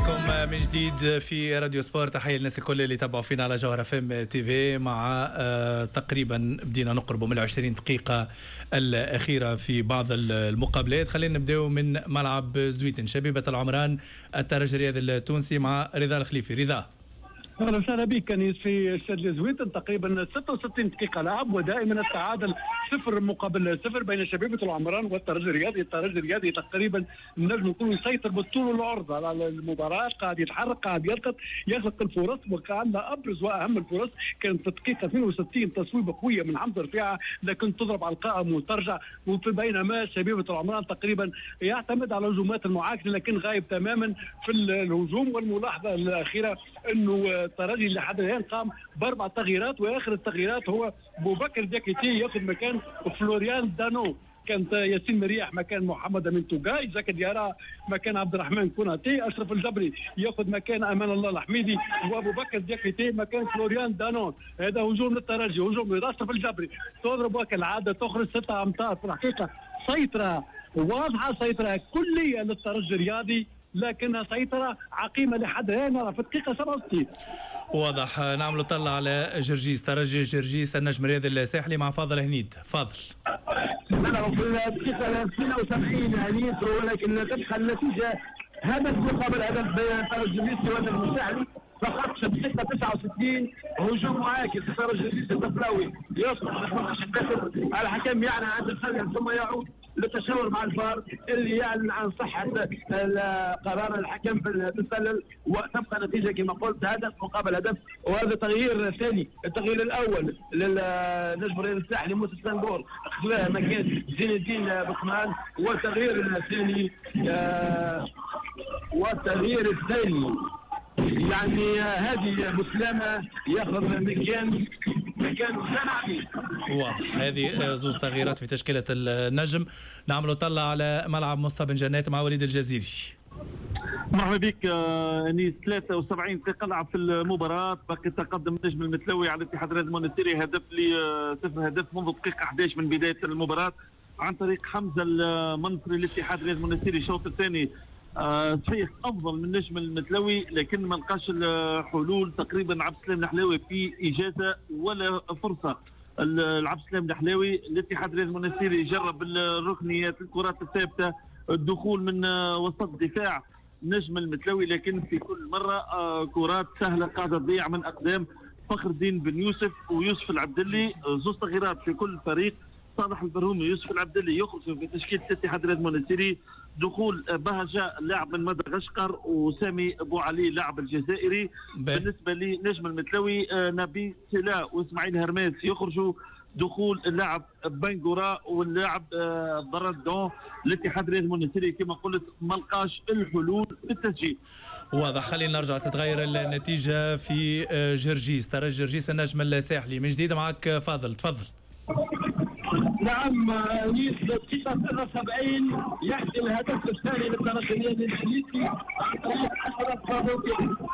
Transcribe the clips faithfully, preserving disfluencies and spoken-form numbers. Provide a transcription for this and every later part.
بكم من جديد في راديو سبورت. تحية للناس الكل اللي تابعوا فينا على جوهر اف ام تي في. مع آه تقريبا بدينا نقرب من العشرين دقيقة الأخيرة في بعض المقابلات. خلينا نبداو من ملعب زويتن، شبيبة العمران الترجي الرياضي التونسي مع رضا الخليفي. رضا، اهلا وسهلا بك. كان في استاد زويتن تقريبا ستة وستين دقيقه لعب، ودائما التعادل صفر مقابل صفر بين شبيبه العمران والترجي الرياضي. الترجي الرياضي تقريبا نجم نقول يسيطر بالطول والعرض على المباراه، قاعد يتحرك، قاعد يلقط يخلق الفرص، وكان ابرز واهم الفرص كانت في الدقيقه اثنين وستين تصويبه قويه من حمزه رفيعه لكن تضرب على القائم وترجع. وفي بينما شبيبه العمران تقريبا يعتمد على الهجومات المعاكسه لكن غايب تماما في الهجوم. والملاحظه الاخيره انه الترجي لحد الان قام باربع تغييرات، واخر التغييرات هو بوبكر ديكيتي ياخذ مكان فلوريان دانو، كانت ياسين مريح مكان محمد امين توغاي، زكي ديارا مكان عبد الرحمن كوناتي، اشرف الجبري ياخذ مكان امان الله الحميدي، وابو بكر ديكيتي مكان فلوريان دانون. هذا هجوم للترجي، هجوم لاشرف الجبري، تضرب كالعاده تخرج ستة امتار. في الحقيقه سيطره واضحه، سيطره كليه للترجي الرياضي، لكنها سيطرة عقيمة لحد الآن في الدقيقة سبعة وستين. واضح. نعملوا طلع على جرجيس، ترجي جرجيس النجم الرياضي الساحلي مع فاضل هنيد. فاضل. نعم، في الدقيقة اثنين وسبعين هنيد، ولكن تبقى النتيجة هدف مقابل هدف بين الترجي الرياضي والنجم الساحلي. فقط في الدقيقة تسعة وستين هجوم معاكس الترجي الرياضي الدبلاوي يصبح الحكم يعني عند الخلل ثم يعود للتشاور مع الفار اللي يعلن عن صحة قرار الحكم في التسلل، وتبقى نتيجة كما قلت هدف مقابل هدف. وهذا تغيير ثاني. التغيير الأول للنجم الرياضي الساحلي موسى السنغور خلاه مكان زين الدين بقمان، والتغيير الثاني آه والتغيير الثاني يعني هذه مسلمة ياخذ مكان مكان سنعي. واضح. هذه زوز تغييرات في تشكيلة النجم. نعملوا طلع على ملعب مصطفى بن جنات مع وليد الجزيري. مرحبا بك انيس. ثلاثة وسبعين دقيقة لعب في المباراة، بقي تقدم النجم المتلوي على الاتحاد الرياضي المونستيري هدف لصفر هدف منذ الدقيقة أحد عشر من بداية المباراة عن طريق حمزة المنصري للاتحاد الرياضي المونستيري. الشوط الثاني آه صحيح افضل من النجم المتلوي لكن ما لقاش الحلول. تقريبا عبد السلام النحلاوي في اجازه ولا فرصه. عبد السلام النحلاوي الاتحاد الرياضي المونستيري جرب الركنيات، الكرات الثابته، الدخول من آه وسط الدفاع نجم المتلوي، لكن في كل مره آه كرات سهله قاعده تضيع من اقدام فخر الدين بن يوسف ويوسف العبدلي. زوج تغييرات في كل فريق. صالح البرهومي ويوسف العبدلي يخرج في تشكيله الاتحاد الرياضي المونستيري. دخول بهجة لاعب من مدغشقر وسامي ابو علي لاعب الجزائري. بي. بالنسبه لنجم المتلوي نبي سلا واسماعيل هرماس يخرجوا. دخول اللاعب بنغورا واللاعب بردون. الاتحاد الرياضي المونستيري كما قلت ما لقاش الحلول في التسجيل. واضح. خلينا نرجع تتغير النتيجه في جرجيس، ترجي جرجيس النجم الساحلي. من جديد معك فاضل، تفضل. نعم، نيس دقيقة سبعة وسبعين يحكي الهدف الثاني للترجي الرياضي التونسي عن طريق أشرف فاروقي.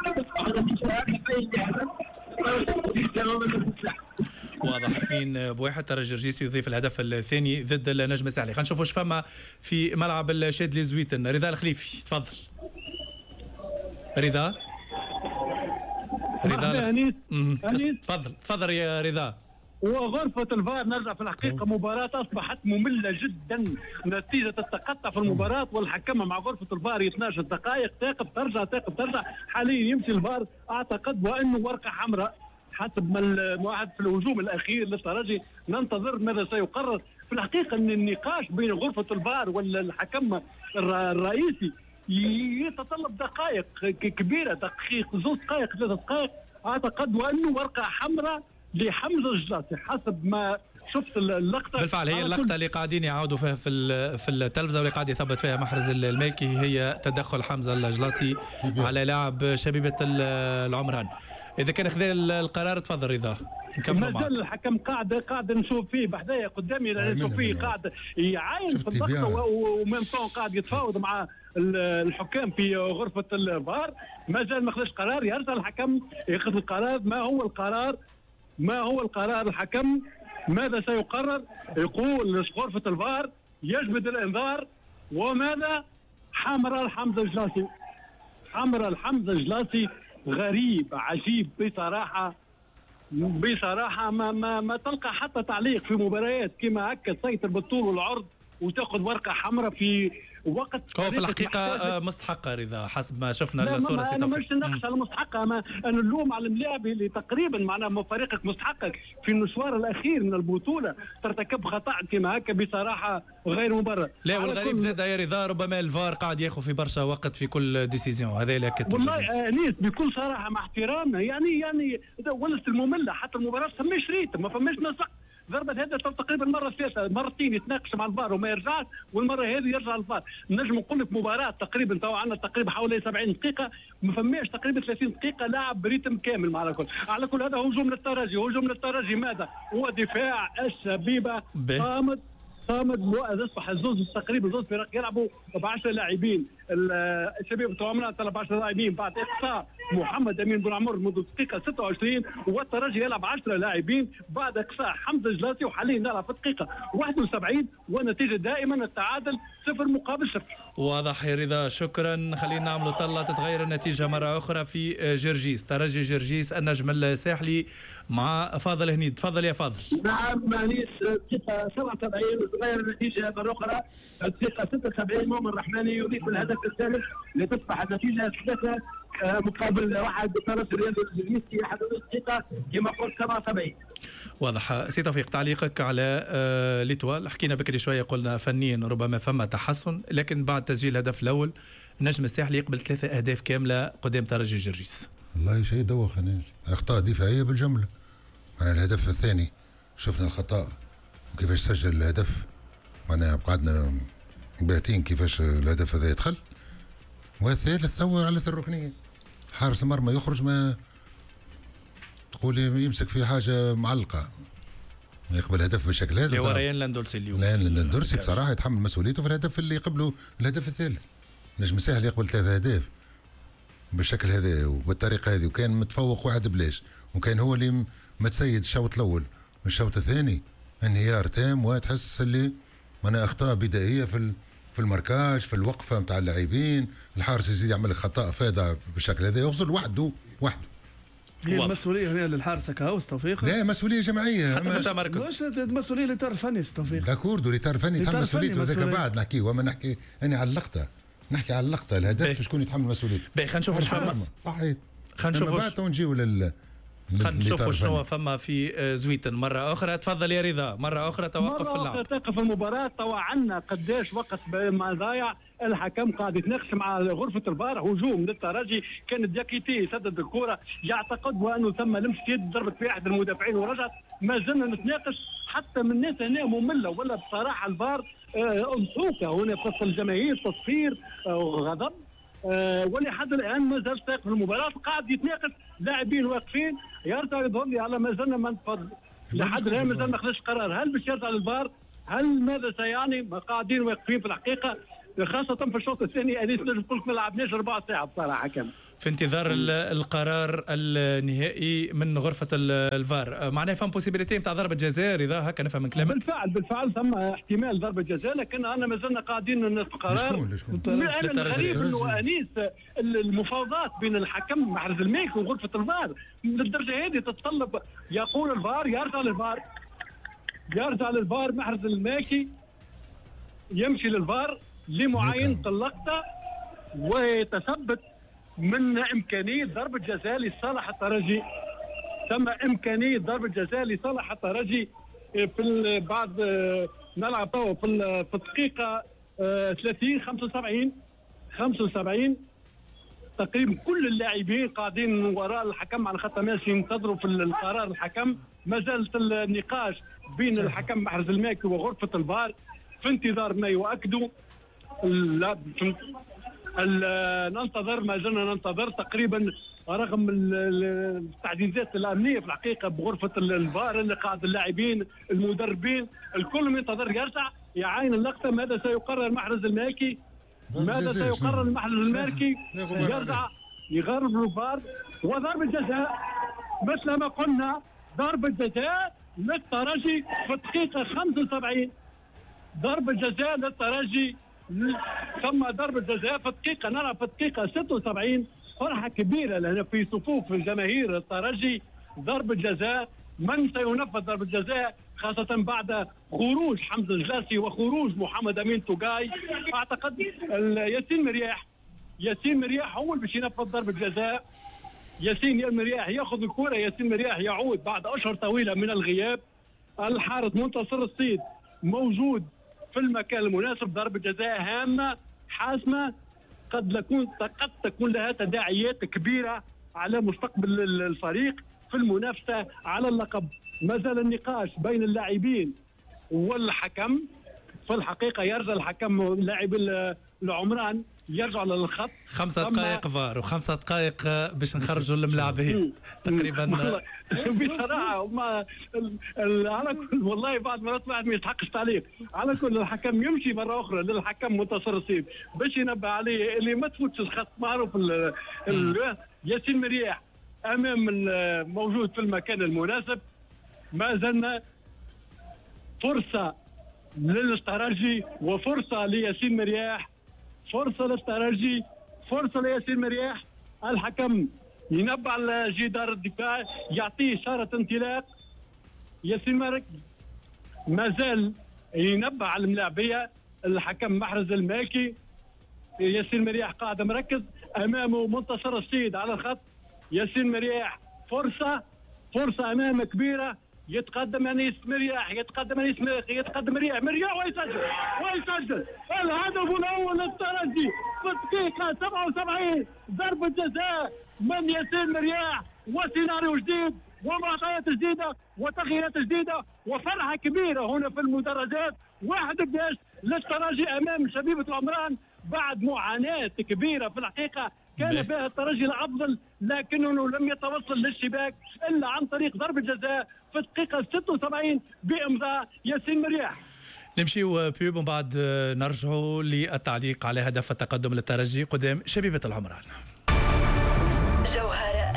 واضح. اثنين بواحد ترجي جرجيس يضيف الهدف الثاني ضد النجم الساحلي. خلينا نشوفوا ايش فما في ملعب الشادلي زويتن. رضا الخليفي، تفضل. رضا رضا أنيس. تفضل تفضل يا رضا. وغرفة الفار نرجع في الحقيقة مباراة أصبحت مملة جدا نتيجة التقطع في المباراة، والحكم مع غرفة الفار يتناشى دقائق، تقف ترجع تقف ترجع. حاليا يمشي الفار أعتقد وأنه ورقة حمراء حسب ما الموعد في الهجوم الأخير للترجي. ننتظر ماذا سيقرر. في الحقيقة أن النقاش بين غرفة الفار والحكم الرئيسي يتطلب دقائق كبيرة، دقيق زوج دقائق ثلاثة دقائق أعتقد، وأنه ورقة حمراء لحمزة الجلاسي حسب ما شفت اللقطة. بالفعل هي اللقطة اللي قاعدين يعاودوا فيها في في التلفزة واللي قاعد يثبت فيها محرز المالكي، هي تدخل حمزة الجلاسي على لاعب شبيبة العمران. إذا كان خذ القرار تفضل رضا. ما زال الحكم قاعد قاعد نشوف فيه بحذايا قدامي نشوف فيه قاعد يعاين في اللقطة ومن طون قاعد يتفاوض مع الحكام في غرفة الفار. ما زال ما خذش قرار. يرجع الحكم ياخذ القرار. ما هو القرار؟ ما هو القرار الحكم؟ ماذا سيقرر؟ يقول غرفة الفار يجبد الانذار، وماذا؟ حمراء حمزة الجلاسي. حمراء لحمزه جلاصي غريب عجيب بصراحه بصراحه ما ما ما تلقى حتى تعليق في مباريات كما هكا تسيطر بالطول والعرض وتاخذ ورقه حمراء في وقت. هو في الحقيقه مستحقه رضا حسب ما شفنا الصوره. انا مش نقص على مستحقه، ما انا نلوم على الملاعب اللي تقريبا معناها فريقك مستحقك في المشوار الاخير من البطوله ترتكب خطا كما هكا بصراحه غير مبرر. لا والغريب زاد يا رضا ربما الفار قاعد ياخذ في برشا وقت في كل ديسيزيون، هذا اللي اكدت والله انيس بكل صراحه مع احترامنا يعني يعني ولست الممله حتى المباراه فماش ريتم ما فماش نسق. ضربة هدف تقريبا مرة ثالثة مرتين يتناقش مع الفار وما يرجعش، والمرة هذه يرجع الفار. نجم نقول لك مباراة تقريبا تو عندنا تقريبا حوالي سبعين دقيقة ما فماش تقريبا ثلاثين دقيقة لاعب بريتم كامل على كل. على كل هذا هجوم للترجي، هجوم للترجي ماذا؟ هو دفاع الشبيبة صامد صامد اصبح زوز تقريبا زوز فرق يلعبوا ب عشرة لاعبين. الشبيبة تو عملنا ب عشرة لاعبين بعد اقصاء محمد امين بن عمر منذ الدقيقه ستة وعشرين، والترجي يلعب عشرة لاعبين بعد اقصاء حمزه جلاسي، وحاليا نلعب في الدقيقه واحد وسبعين والنتيجه دائما التعادل صفر مقابل صفر. واضح يا رضا، شكرا. خلينا نعملوا طله تتغير النتيجه مره اخرى في جرجيس، ترجي جرجيس النجم الساحلي مع فاضل هنيد. تفضل يا فاضل. نعم مانيس الدقيقه سبعة وسبعين وتغير النتيجه مره اخرى، الدقيقه ستة وسبعين مؤمن الرحماني يضيف الهدف الثالث لتصبح النتيجه ثلاثه مقابل واحد بطرس الرياض الجزيري أحد الدقيقة كما قلت سبعة وسبعين. واضح. سي توفيق تعليقك على آه ليتوال، حكينا بكري شويه قلنا فنيا ربما فما تحسن، لكن بعد تسجيل الهدف الاول النجم الساحلي يقبل ثلاثه اهداف كامله قدام ترجي جرجيس. والله شيء دوخ، اخطاء دفاعيه بالجمله. انا الهدف الثاني شفنا الخطا وكيفاش سجل الهدف، معناها قعدنا باهتين كيفاش الهدف هذا يدخل. والثالث ثور على الركنيه، حارس المرمى يخرج ما تقول يمسك في حاجه معلقه، يقبل هدف بالشكل هذا. اللي هو ريان لاندورسي اليوم. ريان لاندورسي بصراحه يتحمل مسؤوليته في الهدف اللي قبله الهدف الثالث. نجم ساحل يقبل ثلاثة اهداف بالشكل هذا وبالطريقه هذه، وكان متفوق واحد بلاش، وكان هو اللي متسيد الشوط الاول. الشوط الثاني انهيار تام، وتحس اللي معناها اخطاء بدائيه في في الماركاج، في الوقفه نتاع اللاعبين، الحارس يزيد يعمل خطا فادح بالشكل هذا، يغزل وحده وحده. هي المسؤوليه هنا للحارس كهوس توفيق؟ لا مسؤوليه جماعيه، حتى في التمركز مش مسؤوليه لإطار الفني توفيق. داكوردو لإطار الفني يتحمل مسؤوليته، هذاك بعد نحكي وما نحكي انا على اللقطه، نحكي على اللقطه الهدف شكون يتحمل مسؤوليته. باهي خلينا نشوفوا فما صحيح، خلينا نشوفوا بعد نجيو لل خلينا نشوفوا شنو فما في زويتن مرة أخرى. تفضل يا رضا، مرة أخرى توقف في اللعب. مرة أخرى توقف المباراة. توا عندنا قداش وقت ما ضايع، الحكم قاعد يتناقش مع غرفة الفار. هجوم للترجي، كان دياكيتي يسدد الكرة، يعتقد وأنه ثم لمس يد ضربت في أحد المدافعين ورجعت. ما زلنا نتناقش حتى من الناس هنا مملة، ولا بصراحة الفار أضحوكة هنا في الجماهير، تصفير وغضب. أه ولحد الان ما زال ساق في المباراه، قاعد يتناقش لاعبين واقفين. يرجع يظهر لي على ما زلنا ما نفضل لحد الان ما زال ما خدش قرار، هل باش يرجع للفار؟ هل ماذا سيعني؟ ما قاعدين واقفين في الحقيقه، خاصه في الشوط الثاني. انيس نجم نقول لك ما لعبناش ربع ساعه بصراحه كامل في انتظار القرار النهائي من غرفه الفار. معناها فهم بوسيبيليتي نتاع ضربه جزاء رضا، هكا نفهم من كلامك؟ بالفعل بالفعل ثم احتمال ضربه جزاء، لكن انا ما زلنا قاعدين في قرار. الغريب انه انيس المفاوضات بين الحكم محرز الماكي وغرفه الفار للدرجه هذه تتطلب، يقول الفار يرجع للفار يرجع للفار محرز الماكي يمشي للفار لمعاينه اللقطه ويتثبت من إمكانية ضربة جزاء لصالح الترجي. ثم إمكانية ضربة جزاء لصالح الترجي في بعد نلعب تو في في الدقيقة ثلاثين خمسة وسبعين خمسة وسبعين تقريبا. كل اللاعبين قاعدين وراء الحكم على خط ماشي ينتظروا في القرار الحكم. ما زالت النقاش بين الحكم محرز الماكي وغرفة الفار في انتظار ما يؤكدوا. لا ننتظر، ما زلنا ننتظر تقريبا رغم التعزيزات الامنيه في الحقيقه بغرفه الفار اللي قاعد اللاعبين المدربين الكل ينتظر يرجع يعاين اللقطه. ماذا سيقرر محرز الماكي؟ ماذا سيقرر المحرز الماكي؟ يرجع يغرب الفار وضربه جزاء مثل ما قلنا، ضربه جزاء للترجي في الدقيقه خمسة وسبعين. ضربه جزاء للترجي ثم ضربة جزاء في الدقيقة، نرى في الدقيقة ستة وسبعين فرحة كبيرة لنا في صفوف جماهير الترجي. ضربة جزاء، من سينفذ ضربة جزاء خاصة بعد خروج حمزة الجاسي وخروج محمد أمين توغاي؟ أعتقد ياسين مرياح ياسين مرياح هو اللي باش ينفذ ضربة جزاء. ياسين مرياح ياخذ الكرة، ياسين مرياح يعود بعد أشهر طويلة من الغياب. الحارس منتصر الصيد موجود في المكان المناسب. ضربة جزاء هامة حاسمة، قد تكون قد تكون لها تداعيات كبيرة على مستقبل الفريق في المنافسة على اللقب. ما زال النقاش بين اللاعبين والحكم. في الحقيقة يرجع الحكم لاعب العمران يرجع للخط. خمسة دقائق فار وخمسة دقائق باش نخرجوا الملاعبين تقريبا. بصراحة ما على كل والله بعض مرات واحد ما يستحقش تعليق. على كل الحكم يمشي مرة أخرى للحكم منتصر الصيد باش ينبه عليه اللي ما تفوتش الخط. معروف ياسين مرياح أمام موجود في المكان المناسب. ما زلنا فرصة للترجي وفرصة لياسين مرياح، فرصة للترجي، فرصة لياسين مرياح. الحكم ينبه على جدار الدفاع، يعطيه إشارة انطلاق. ياسين مرياح ما زال ينبه على الملاعبية. الحكم محرز الماكي. ياسين مرياح قاعد مركز، أمامه منتصر الصيد على الخط. ياسين مرياح فرصة فرصة أمامه كبيرة. يتقدم أنيس مرياح يتقدم أنيس مرياح يتقدم مرياح مرياح ويسجل ويسجل الهدف الأول للترجي في الدقيقة سبعة وسبعين. ضربة جزاء من ياسين مرياح وسيناريو جديد ومعطيات جديدة وتغييرات جديدة وفرحة كبيرة هنا في المدرجات. واحد قداش للترجي أمام شبيبة العمران بعد معاناة كبيرة في الحقيقة كان فيها الترجي الأفضل، لكنه لم يتوصل للشباك إلا عن طريق ضربة جزاء في الدقيقة ستة وسبعين بإمضاء ياسين مرياح. نمشيو بيوب ومن بعد نرجعوا للتعليق على هدف التقدم للترجي قدام شبيبة العمران. جوهرة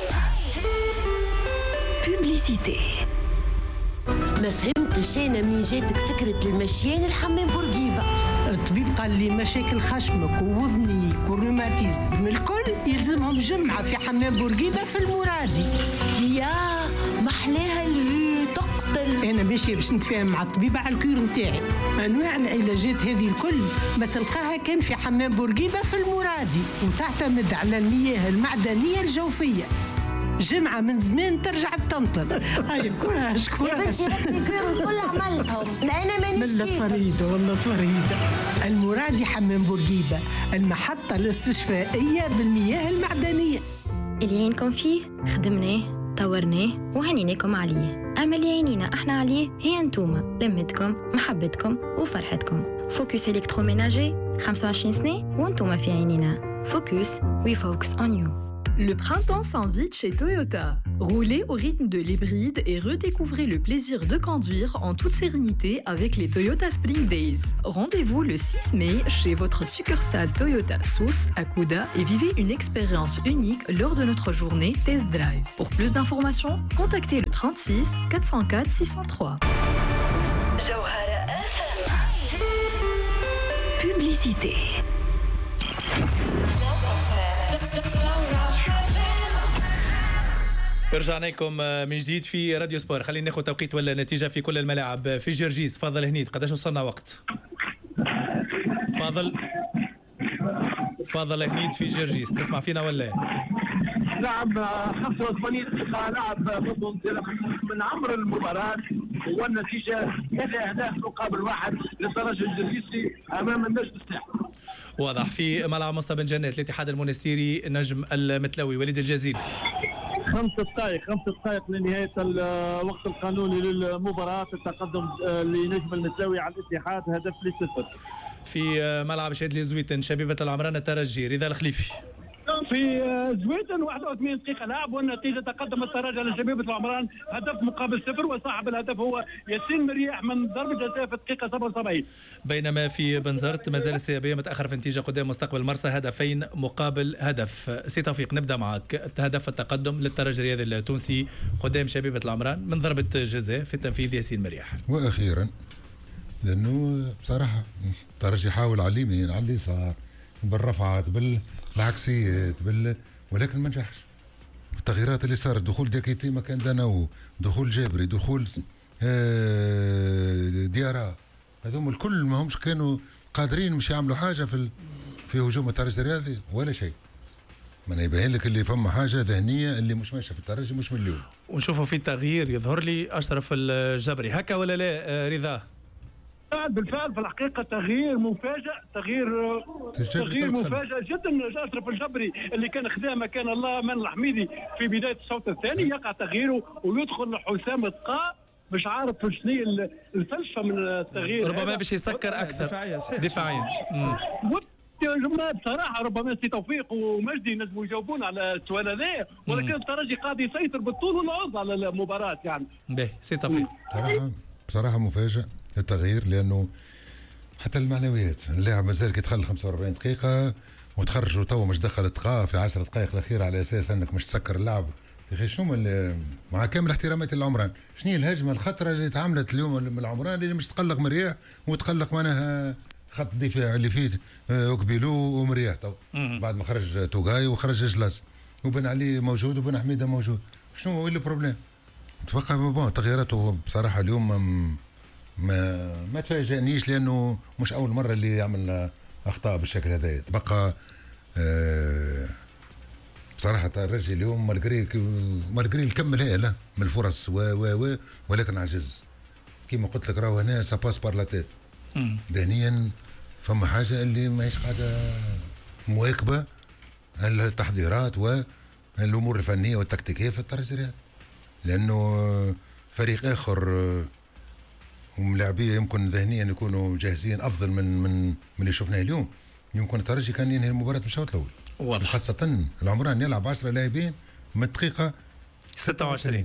بوبليسيتي. ما فهمتش انا منين جاتك فكره المشيان الحمام بورقيبه؟ الطبيب قال لي مشاكل خشمك ووذنيك والروماتيزم الكل يلزمهم جمعه في حمام بورقيبه في المرادي. يا محلاها اللي تقتل. انا ماشيه باش نتفاهم مع الطبيبه على الكور نتاعي. انواع العلاجات هذه الكل ما تلقاها كان في حمام بورقيبه في المرادي، وتعتمد على المياه المعدنيه الجوفيه. جمعة من زمان ترجع تنطل. هاي كوراج كوراج. يا بنتي ركني كير الكل عملتهم. أنا مانيش كيفك. والله فريدة والله فريدة. المرادي حمام بورقيبة، المحطة الاستشفائية بالمياه المعدنية. اللي عينكم فيه خدمناه طورناه وهنيناكم عليه. أما اللي عينينا احنا عليه هي انتوما، لمتكم محبتكم وفرحتكم. فوكس إلكتروميناجي خمسة وعشرين سنة وانتوما في عينينا. فوكس we focus on you. Le printemps s'invite chez Toyota. Roulez au rythme de l'hybride et redécouvrez le plaisir de conduire en toute sérénité avec les Toyota Spring Days. Rendez-vous le six mai chez votre succursale Toyota Sousse à Kouda et vivez une expérience unique lors de notre journée Test Drive. Pour plus d'informations, contactez le trente-six quatre cent quatre six cent trois. Publicité. رجعنا لكم من جديد في راديو سبور. خلينا ناخذ توقيت ولا نتيجه في كل الملاعب. في جرجيس فاضل هنيد قداش وصلنا وقت؟ فاضل فاضل هنيد في جرجيس تسمع فينا ولا؟ نعم خمسة وثمانين دقيقة لعب من عمر المباراة والنتيجة ثلاثة أهداف مقابل واحد للترجي الجرجيسي أمام النجم الساحل. واضح. في ملعب مصطفى بن جنات الاتحاد المنستيري نجم المتلوي وليد الجزيري. خمس دقائق خمس دقائق لنهاية الوقت القانوني للمباراة. التقدم لنجم المتلوي على الاتحاد هدف لصفر. في ملعب شادلي زويتن شبيبة العمران الترجي رضا الخليفي. في زويتن واحد وثمانين دقيقة لعب والنتيجة تقدم الترجي على شبيبة العمران هدف مقابل صفر وصاحب الهدف هو ياسين مرياح من ضربة جزاء في الدقيقة سبعة وسبعين. بينما في بنزرت مازال السيابية متأخر في النتيجة قدام مستقبل مرسى هدفين مقابل هدف. سي توفيق نبدأ معك. هدف التقدم للترجي الرياضي التونسي قدام شبيبة العمران من ضربة جزاء في التنفيذ ياسين مرياح. وأخيرا لانه بصراحه الترجي يحاول على اليمين على اليسار بالرفعات بالعكسيات بال ولكن ما نجحش. التغييرات اللي صارت دخول ديكيتي مكان داناو، دخول جابري، دخول ديارا، هذوم الكل ما همش كانوا قادرين مش يعملوا حاجه في ال... في هجوم الترجي الرياضي ولا شيء. ما يبين لك اللي فما حاجه ذهنيه اللي مش ماشيه في الترجي مش من اليوم. ونشوفوا في تغيير يظهر لي اشرف الجبري هكا ولا لا رضا؟ بالفعل في الحقيقه تغيير مفاجئ، تغيير تغيير مفاجئ جدا. اشرف الجبري اللي كان خذا مكان الله من الحميدي في بدايه الشوط الثاني يقع تغييره ويدخل حسام الطاء، مش عارف شنو الفلسفه من التغيير. ربما باش يسكر اكثر دفاعيا دفاعيا بصراحه ربما سي توفيق ومجدي نجموا يجاوبون على السؤال هذا، ولكن الترجي قاعد يسيطر بالطول والعرض على المباراه يعني. باهي سي توفيق. بصراحه بصراحه مفاجئ التغيير، لانه حتى المعنويات اللاعب مازال كيدخل خمسة وأربعين دقيقه وتخرج وتو مش دخل تقاه في عشر دقائق الاخيره على اساس انك مش تسكر اللعب. يا اخي شنو مع كامل احتراماتي للعمران، شنو هي الهجمه الخطره اللي تعاملت اليوم من العمران اللي مش تقلق مرياح وتقلق معناها خط الدفاع اللي فيه اوكبيلو ومرياح تو بعد ما خرج توغاي وخرج جلاس وبن علي موجود وبن حميده موجود. شنو هو البروبليم؟ اتوقع بون تغييراته بصراحه اليوم ما ما تفاجئنيش، لانه مش اول مره اللي يعمل اخطاء بالشكل هذا. تبقى أه بصراحه الرجل اليوم مالغري مالغري الكم الهائل من الفرص و و و ولكن عجز. كيما قلت لك راهو هنا ساباس بار لا تيت ذهنيا فما حاجه اللي ماهيش قاعده مواكبه التحضيرات والامور الفنيه والتكتيكيه في الترجي الرياضي، لانه فريق اخر وملاعبيه يمكن ذهنيا يكونوا جاهزين افضل من من من اللي شفناه اليوم. يمكن الترجي كان ينهي المباراه من الشوط الاول، واضح خاصه العمران يلعب عشرة لاعبين من الدقيقه ستة وعشرين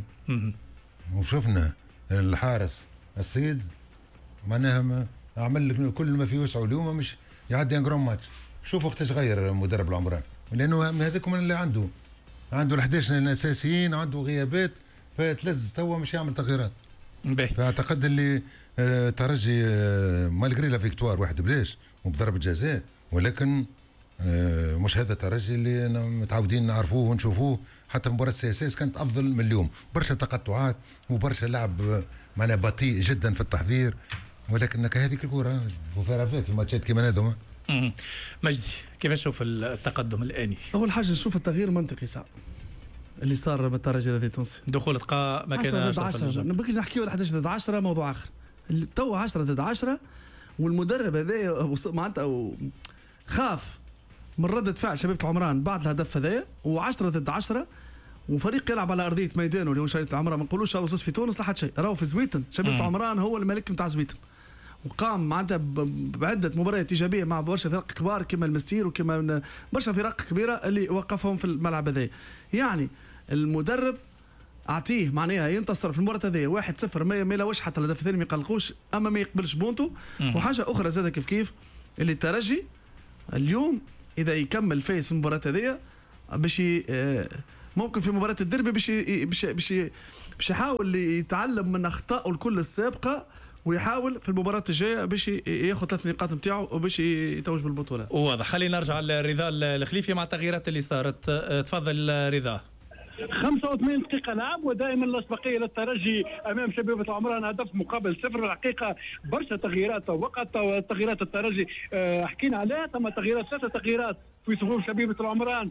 وشفنا الحارس السيد معناها عمل لك كل ما فيه وسعه اليوم مش يعدي ان جرام ماتش. شوف وقتاش غير مدرب العمران، لانه هذاك من اللي عنده عنده ال11 الاساسيين، عنده غيابات فتلز توا مش يعمل تغييرات. فاعتقد اللي آه ترجي آه مالغري لا فيكتوار واحد بلاش وبضربه جزاء، ولكن آه مش هذا الترجي اللي متعودين نعرفوه ونشوفوه. حتى مباراة سي اس اس كانت افضل من اليوم، برشا تقطعات وبرشا لعب معناها بطيء جدا في التحضير، ولكنك هذيك الكره وفرافات في الماتشات كيما هذوما. مجدي كيف تشوف التقدم الاني؟ اول حاجه نشوف التغيير منطقي صعب اللي صار بالترجي الرياضي التونسي، دخول تقا مكان عشرة نبقى نحكيو على احد عشر ضد عشرة موضوع اخر. تو عشرة ضد عشرة والمدرب هذا معناتها خاف من ردة فعل شبيبة العمران بعد الهدف هذايا، وعشرة ضد عشرة وفريق يلعب على ارضيه ميدانه اللي هو شبيبة العمران. ما نقولوش راهو في تونس لا حد شيء، راهو في زويتن شبيبة العمران هو الملك نتاع زويتن، وقام معناتها بعده مباريات ايجابيه مع برشا فرق كبار كما المستير وكما برشا فرق كبيره اللي وقفهم في الملعب هذا. يعني المدرب اعطيه معناها ينتصر في المباراه هذه واحد صفر، ما يلاوش حتى الهدف الثاني ما يقلقوش، اما ما يقبلش بونتو. وحاجه اخرى زاد كيف كيف اللي الترجي اليوم اذا يكمل فايز في المباراه هذه باش ممكن في مباراه الديربي باش باش باش يحاول يتعلم من اخطائه الكل السابقه ويحاول في المباراة الجاية باش ياخذ ثلاث نقاط نتاعو وباش يتوج بالبطولة. واضح. خلينا نرجع لرضا الخليفي مع التغييرات اللي صارت. تفضل رضا. خمسة وثمانين دقيقة لعب ودائما الأسبقية للترجي أمام شبيبة العمران، هدف مقابل صفر. الحقيقة برشا تغييرات وقت تغييرات الترجي حكينا عليها، ثم تغييرات ثلاثة تغييرات في صفوف شبيبة العمران.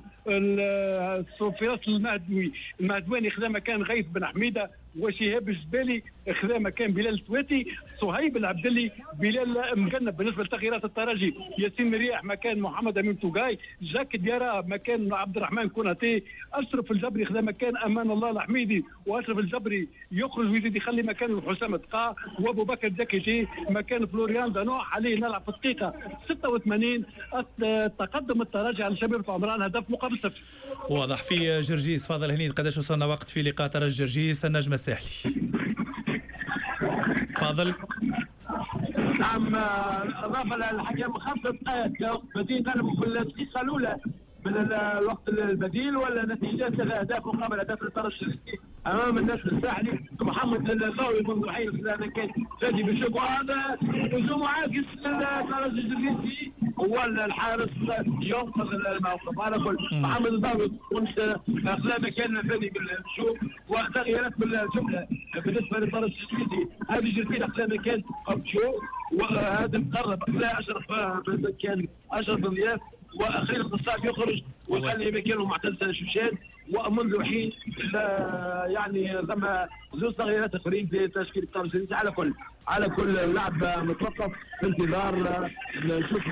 فراس المهدوي المهدواني خذا مكان غيث بن حميدة، وشهاب الجبالي خذا مكان بلال التواتي، صهيب العبدلي، بلال مجنب. بالنسبة لتغييرات الترجي ياسين مرياح مكان محمد أمين توغاي، جاك ديارا مكان عبد الرحمن كوناتي، أشرف الجبري خذا مكان أمان الله الحميدي، وأشرف الجبري يخرج ويزيد يخلي مكان حسام تقا، وأبو بكر زكيتي مكان فلوريان دانوح. حاليا نلعب في الدقيقة ستة وثمانين، تقدم الترجي على شبيبة العمران هدف مقابل صفر. واضح. في جرجيس فاضل هني قداش وصلنا وقت في لقاء ترجي جرجيس النجم الساحلي؟ فاضل. نعم، اضاف الحكم خمس دقائق بدينا في الدقيقه الاولى من الوقت البديل ولا نتيجه اهداف مقابل اهداف الترجي امام النجم الساحلي. محمد الضاوي منذ حين السلام كان فادي بالشوط هذا هجوم عاكس الترجي الجرجيسي هو الحارس ينقذ الموقف على كل. محمد الضاوي كنت سلام كان فادي بالشوط وتغييرات بالجمله بالنسبه للترجي الجرجيسي. هذه جرجيسي سلام كان قبل شوط وهذا مقرب لا اشرف كان اشرف ضياف واخيرا القصاب يخرج ويخلي مكانه معتز شوشان. ومنذ حين يعني ثم زوج تغييرات اخرين في تشكيل الترجي. على كل على كل لعب متوقف في انتظار نشوف.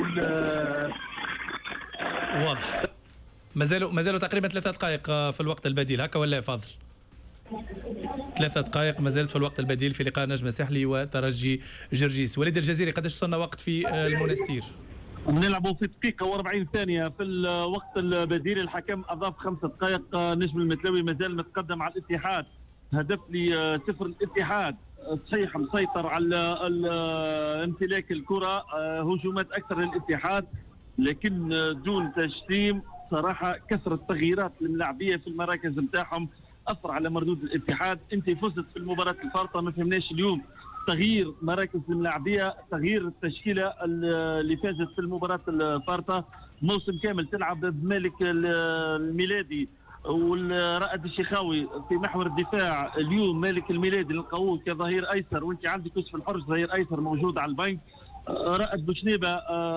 واضح. ما زالوا ما زالوا تقريبا ثلاثة دقائق في الوقت البديل هكا ولا يا فاضل؟ ثلاثة دقائق ما زالت في الوقت البديل في لقاء نجم الساحلي وترجي جرجيس. وليد الجزيري قداش وصلنا وقت في المونستير؟ نلعبوا في دقيقة وأربعين ثانية في الوقت البديل. الحكم أضاف خمس دقائق. نجم المتلوي مازال متقدم على الاتحاد هدف لصفر. الاتحاد صحيح مسيطر على امتلاك الكرة هجومات أكثر للاتحاد لكن دون تجسيم. صراحة كثرة التغييرات الملاعبية في المراكز نتاعهم أثر على مردود الاتحاد. أنت فزت في المباراة الفارطة ما فهمناش اليوم تغيير مراكز الملاعبيه تغيير التشكيله اللي فازت في المباراه الفارطه. موسم كامل تلعب بمالك الميلادي والرائد الشيخاوي في محور الدفاع. اليوم مالك الميلادي نلقاوه كظهير ايسر وانت عندك يوسف الحرج ظهير ايسر موجود على البنك. رائد بوشنيبه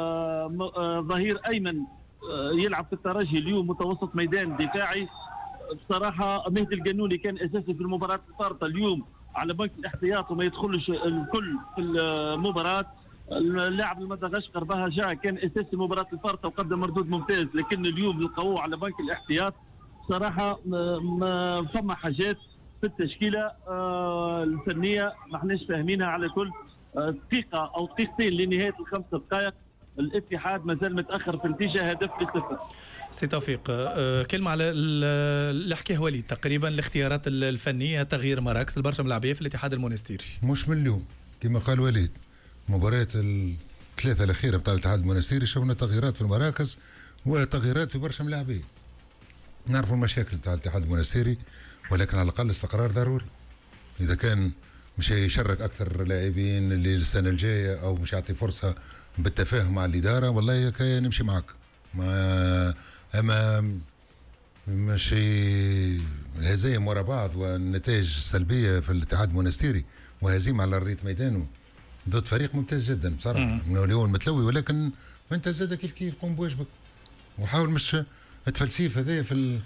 ظهير ايمن يلعب في الترجي اليوم متوسط ميدان دفاعي. بصراحه مهدي القانوني كان اساسي في المباراه الفارطه اليوم على بنك الاحتياط وما يدخلش الكل في المباراه. اللاعب المدغشقر بهجا كان اساسي مباراه الفارطه وقدم مردود ممتاز لكن اليوم لقوه على بنك الاحتياط. صراحه ما فما حاجات في التشكيله الفنيه ما احناش فاهمينها. على كل دقيقه او دقيقتين لنهايه الخمس دقائق الاتحاد مازال متاخر في النتيجه هدف لصفر. سي توفيق كلمه على اللي حكاه وليد تقريبا الاختيارات الفنيه تغيير مراكز البرشا ملاعبيه في الاتحاد المونستيري مش من اليوم كما قال وليد. مباريات الثلاثه الاخيره بتاع الاتحاد المونستيري شفنا تغييرات في المراكز وتغييرات في برشا ملاعبيه. نعرفوا المشاكل بتاع الاتحاد المونستيري ولكن على الاقل استقرار ضروري. اذا كان مش يشرك اكثر لاعبين اللي السنه الجايه او مش يعطي فرصه بالتفاهم مع الاداره والله كان نمشي معك. ما اما مش الهزايم ورا بعض والنتائج السلبيه في الاتحاد المونستيري وهزيمه على ارضيه ميدانه ضد فريق ممتاز جدا بصراحه اللي هو المتلوي. ولكن انت زاد كيف كيف قوم بواجبك وحاول مش التفلسيف هذا في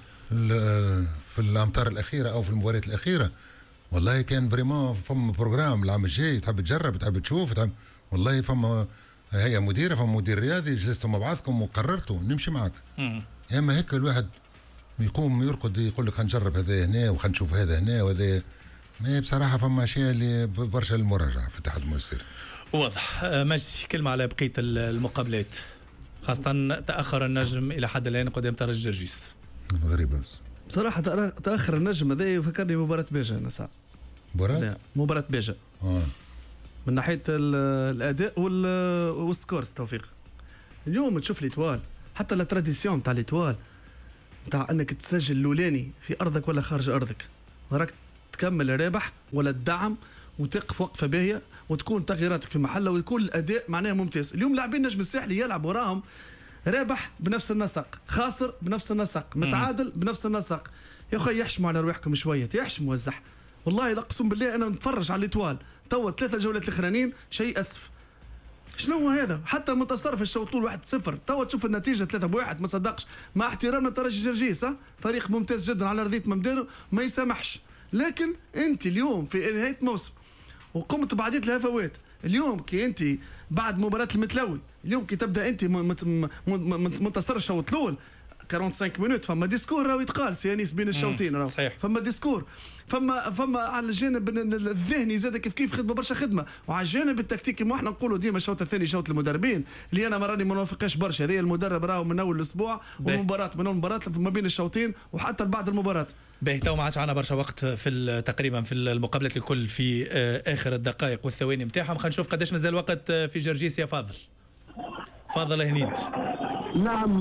في الامتار الاخيره او في المباريات الاخيره. والله كان فريمون فما بروجرام العام الجاي تحب تجرب تحب تشوف تحب والله فما هي مديره فما مدير رياضي جلستوا مع بعضكم وقررتوا نمشي معك. يا اما هيك الواحد يقوم يرقد يقول لك خنجرب هذا هنا وخن نشوف هذا هنا وهذا. ما بصراحه فما اشياء اللي برشا المراجعه في الاتحاد المونستيري. واضح. مجدي كلمه على بقيه المقابلات خاصه تاخر النجم الى حد الان قدام ترجي جرجيس. غريبه بصراحه تاخر النجم هذا يفكرني مباراه بيجا انا ساعه مباراه مباراه بيجا اه من ناحيه الاداء والسكورز. توفيق اليوم تشوف ليتوال حتى لا تراديسيون تاع ليتوال تاع انك تسجل الاولاني في ارضك ولا خارج ارضك راك تكمل الرابح ولا الدعم وتقف وقفه باهيه وتكون تغييراتك في محلها ويكون الاداء معناه ممتاز. اليوم لاعبين نجم الساحلي يلعب وراهم رابح بنفس النسق خاسر بنفس النسق متعادل بنفس النسق. يا اخي يحشموا على رواحكم شويه يحشموا وزح. والله لا اقسم بالله انا نتفرج على ليتوال توا ثلاثه جولات الاخرانيين شيء اسف. شنو هذا؟ حتى منتصر الشوط الاول واحد صفر توا تشوف النتيجه ثلاثة بواحد ما صدقش مع احترامنا ترجي جرجيس فريق ممتاز جدا على ارضيه ممدانه ما يسامحش. لكن انت اليوم في نهايه موسم وقمت بعديه الهفوات. اليوم كي انت بعد مباراه المتلوي اليوم كي تبدا انت منتصر الشوط الاول خمسة وأربعين مينوت فما ديسكور راهو يتقال سيانيس بين الشوطين راهو فما ديسكور فما فما على الجانب الذهني زاد كيف كيف خدمه برشا خدمه وعلى الجانب التكتيكي ما احنا نقولوا ديما الشوط الثاني شوط المدربين اللي انا ما راني ما نوافقش برشا. هذه المدرب راهو من اول الاسبوع والمباراه من اول المباراه ما بين الشوطين وحتى بعد المباراه. باهي تو ما عادش عندنا برشا وقت في تقريبا في المقابلات الكل في اخر الدقائق والثواني نتاعهم. خلينا نشوف قداش مازال وقت في جرجيس يا فاضل. فاضل هنيد نعم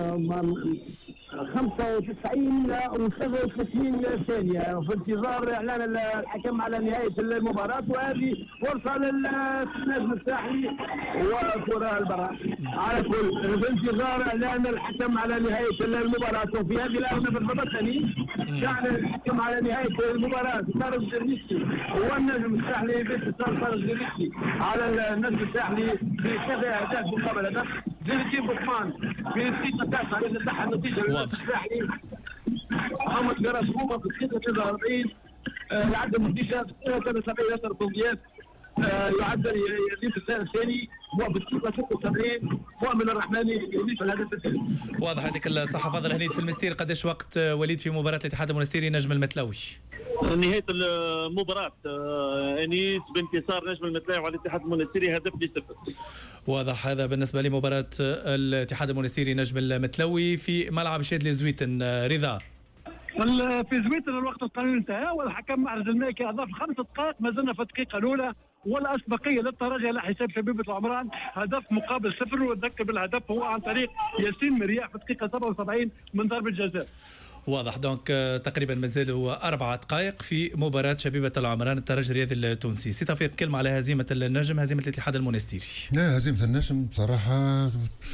خمسة وتسعين وسبعة وثلاثين ثانية في انتظار إعلان الحكم على نهاية المباراة، وهذه فرصة للنجم الساحلي وكرة البراء. على كل في انتظار إعلان الحكم على نهاية المباراة، وفي هذه اللحظة بالضبط الثاني شعر الحكم على نهاية المباراة. طارق الجرنيسي هو النجم الساحلي باتصال طارق الجرنيسي على النجم الساحلي بسبع أهداف مقابل هدف. زين بوكمان في الدقيقة التاسعة على تحت النتيجة الساحلي. محمد جراس هو في الدقيقة تسعة وأربعين يعدل النتيجة ثلاثة وسبعين أثر بونديات يعدل يزيد الثاني هو في الدقيقة ستة وسبعين مؤمن الرحماني يضيف الهدف الثاني. واضح. يعطيك الصحة. فاضل هنيد في المستير، قداش وقت وليد في مباراة الاتحاد المنستيري نجم المتلوي؟ نهاية المباراة انيس بانتصار نجم المتلوي على الاتحاد المنستيري هدف لصفر. واضح. هذا بالنسبة لمباراة الاتحاد المنستيري نجم المتلوي في ملعب شادلي زويتن. رضا في زويتن الوقت القانوني انتهى والحكم محرز الماكي اضاف خمس دقائق، ما زلنا في الدقيقة الأولى والأسبقية للترجي على حساب شبيبة العمران هدف مقابل صفر، وتذكر بالهدف هو عن طريق ياسين مرياح في الدقيقة سبعة وسبعين من ضربة جزاء. واضح. دونك تقريبا مازالوا أربع دقائق في مباراة شبيبة العمران الترجي الرياضي التونسي. سي توفيق، كلمة على هزيمة النجم، هزيمة الاتحاد المنستيري. لا، هزيمة النجم بصراحة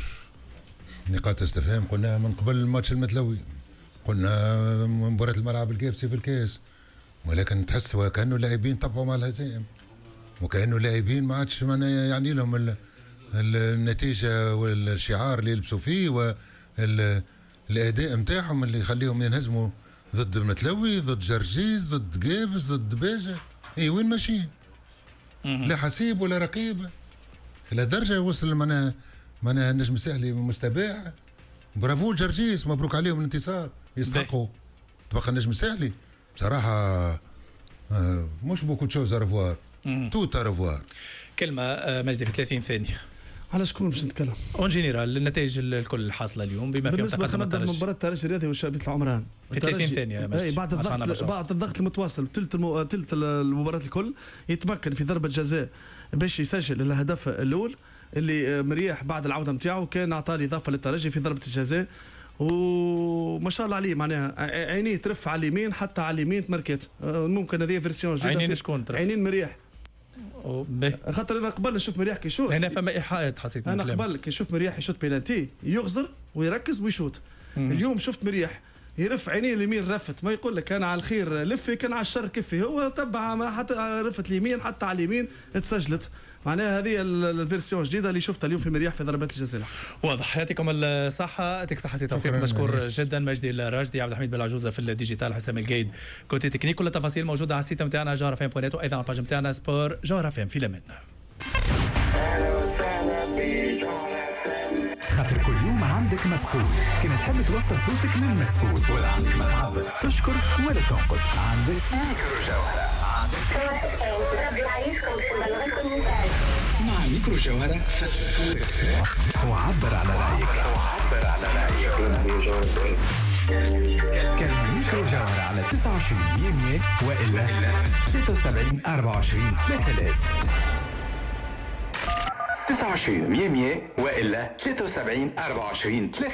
نقاط استفهام. قلنا من قبل الماتش المتلوي، قلنا مباراة الملعب الكابسي في الكاس، ولكن تحس وكأنه اللاعبين طبعوا مع الهزائم، وكأنه اللاعبين ما عادش يعني لهم النتيجة والشعار اللي يلبسوا فيه والأداء نتاعهم اللي يخليهم ينهزموا ضد المتلوي، ضد جرجيز، ضد جابس، ضد باجة. اي وين ماشيين؟ لا حسيب ولا رقيب. إلى درجة وصل معناها معناها النجم الساحلي مستباع. برافو جرجيس، مبروك عليهم الانتصار، يستحقوا. تبقى النجم الساحلي بصراحة آه مش بوكو تشوز ارفوار توت ارفوار. كلمة آه مجدي في ثلاثين ثانية. على شكون باش نتكلم؟ اون جينيرال النتائج الكل الحاصله اليوم بما فيها تقدم الترجي. مباراة الترجي الرياضي وشبيبة العمران في ثلاثين ثانية. اي بعد الضغط بعد الضغط المتواصل ثلث المو... ثلث المباراة الكل يتمكن في ضربة جزاء باش يسجل الهدف الأول اللي مرياح بعد العودة نتاعو كان عطى إضافة للترجي في ضربة الجزاء، وما شاء الله عليه معناها عينيه ترف على اليمين حتى على اليمين تمركت. ممكن هذه فيرسيون جديدة. عينين شكون ترف؟ عينين مرياح. خاطر انا قبل نشوف مرياح كي يشوط هنا فما ايحاءات حسيت. انا قبل كي نشوف مرياح يشوط بينالتي يغزر ويركز ويشوط. اليوم شفت مرياح يرف عينيه اليمين رفت، ما يقول لك انا على الخير لفي كان على الشر كفي، هو تبع ما حتى رفت اليمين حتى على اليمين تسجلت. معناها هذه الفيرسيون الجديده اللي شفتها اليوم في مرياح في ضربات الجزاء. واضح. يعطيكم الصحه. يعطيك الصحه سي توفيق، مشكور جدا. مجدي الراجدي، عبد الحميد بالعجوزه في الديجيتال، حسام القايد كوتي تكنيك. كل التفاصيل موجوده على السيت نتاعنا جوهر فام بوينت، وايضا على الباج نتاعنا سبور جوهر فام. في الامان. خاطر كل يوم عندك ما تقول، كما تحب توصل صوتك للمسؤول ولا عندك ما تعبر، تشكر ولا تنقد، عندك ميكرو جوهرة. مع ميكرو جوهرة وعبر على رأيك. وعبر على رأيك. كلمة ميكرو جوهرة على تسعة وعشرين مية وإلا ستة وسبعين أربعة وعشرين ثلاثة آلاف. تسعة وعشرين مية وإلا ثلاثة وسبعين أربعة وعشرين ثلاثة آلاف.